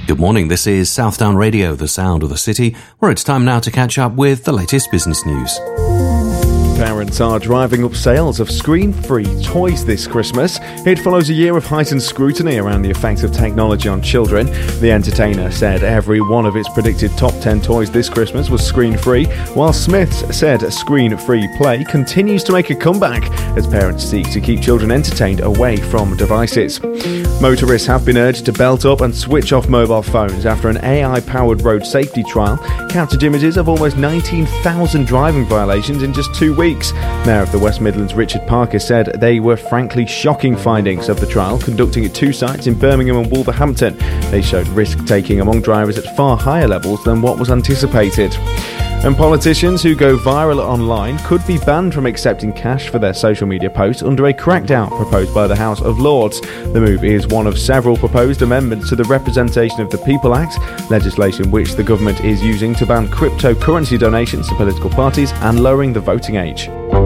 Good morning, this is Southdown Radio, the sound of the city, where it's time now to catch up with the latest business news. Parents are driving up sales of screen-free toys this Christmas. It follows a year of heightened scrutiny around the effects of technology on children. The Entertainer said every one of its predicted top 10 toys this Christmas was screen-free, while Smiths said screen-free play continues to make a comeback as parents seek to keep children entertained away from devices. Motorists have been urged to belt up and switch off mobile phones after an AI-powered road safety trial captured images of almost 19,000 driving violations in just 2 weeks. Mayor of the West Midlands, Richard Parker, said they were frankly shocking findings of the trial, conducting at 2 sites in Birmingham and Wolverhampton. They showed risk-taking among drivers at far higher levels than what was anticipated. And politicians who go viral online could be banned from accepting cash for their social media posts under a crackdown proposed by the House of Lords. The move is one of several proposed amendments to the Representation of the People Act, legislation which the government is using to ban cryptocurrency donations to political parties and lowering the voting age.